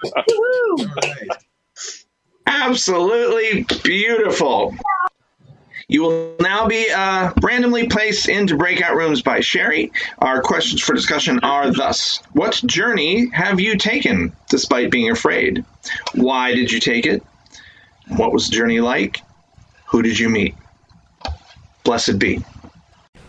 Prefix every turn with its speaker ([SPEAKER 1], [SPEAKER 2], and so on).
[SPEAKER 1] All right.
[SPEAKER 2] Absolutely beautiful. You will now be randomly placed into breakout rooms by Sherry. Our questions for discussion are thus: what journey have you taken despite being afraid? Why did you take it? What was the journey like? Who did you meet? Blessed be.